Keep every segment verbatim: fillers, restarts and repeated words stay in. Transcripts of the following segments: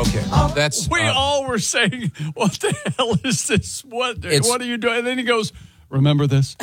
Okay, that's We uh, all were saying, what the hell is this? What, It's- what are you doing? And then he goes, remember this?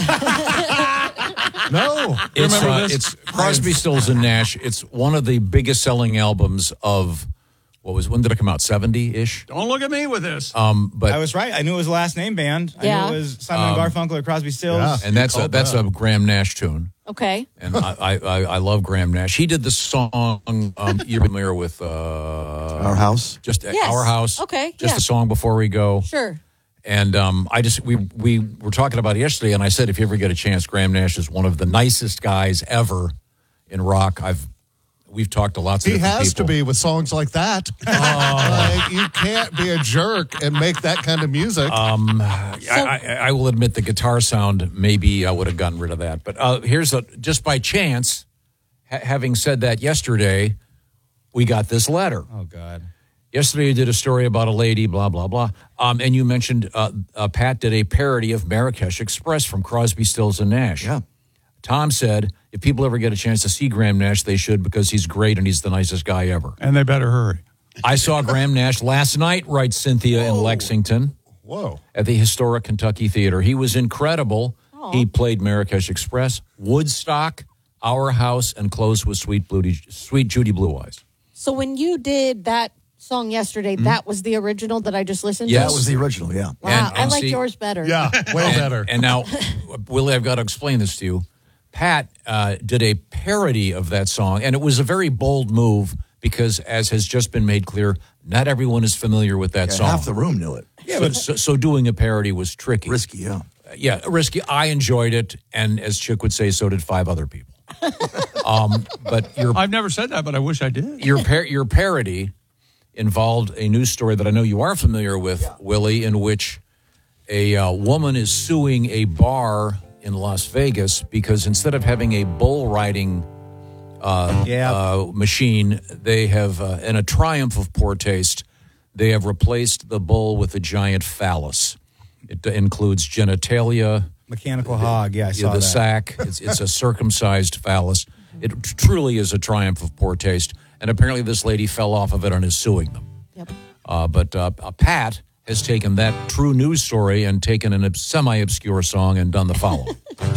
No. it's, remember uh, this? it's Crosby, Stills, and Nash. It's one of the biggest selling albums of, what was, when did it come out? seventy-ish? Don't look at me with this. Um, but I was right. I knew it was a last name band. I Yeah. knew it was Simon and Garfunkel or Crosby, Stills. Yeah. And that's a, called that's that. a Graham Nash tune. Okay. And I, I, I I love Graham Nash. He did the song um, you're familiar with. Uh, Our house. Just Yes. Our House. Okay, Just yeah. the song before we go. Sure. And um, I just we we were talking about it yesterday, and I said if you ever get a chance, Graham Nash is one of the nicest guys ever in rock. I've we've talked to lots of He different has people. to be with songs like that. Like, you can't be a jerk and make that kind of music. Um, I, I, I will admit the guitar sound, maybe I would have gotten rid of that. But uh, here's a just by chance, ha- having said that yesterday, we got this letter. Oh, God. Yesterday, you did a story about a lady, blah, blah, blah. Um, and you mentioned uh, uh, Pat did a parody of Marrakesh Express from Crosby, Stills, and Nash. Yeah. Tom said, if people ever get a chance to see Graham Nash, they should because he's great and he's the nicest guy ever. And they better hurry. I saw Graham Nash last night, writes Cynthia in Lexington Whoa. at the Historic Kentucky Theater. He was incredible. He played Marrakesh Express, Woodstock, Our House, and closed with Sweet, Blue, Sweet Judy Blue Eyes. So when you did that song yesterday, that was the original that I just listened Yes. to? That was the original, yeah. Wow, And- I and like see- yours better. Yeah, way and, better. And now, Willie, I've got to explain this to you. Pat uh, did a parody of that song, and it was a very bold move because, as has just been made clear, not everyone is familiar with that Yeah, song. half the room knew it. so, so, so doing a parody was tricky. Risky, yeah. Yeah, risky. I enjoyed it, and as Chick would say, so did five other people. um, but your I've never said that, but I wish I did. your par- your parody involved a news story that I know you are familiar with, Willie, in which a uh, woman is suing a bar in Las Vegas because instead of having a bull riding uh, Yeah. uh, machine, they have, uh, in a triumph of poor taste, they have replaced the bull with a giant phallus. It includes genitalia, Mechanical hog. Yeah, I yeah, saw the that. sack. It's, it's a circumcised phallus. It truly is a triumph of poor taste. And apparently this lady fell off of it and is suing them. Yep. Uh, but uh, uh, Pat has taken that true news story and taken a semi-obscure song and done the follow.